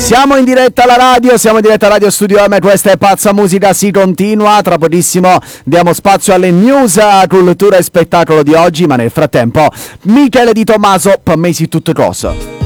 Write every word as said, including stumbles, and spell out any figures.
Siamo in diretta alla radio, siamo in diretta alla Radio Studio M, questa è Pazza Musica, si continua, tra pochissimo diamo spazio alle news, cultura e spettacolo di oggi, ma nel frattempo Michele Di Tommaso, per me si tutte cose.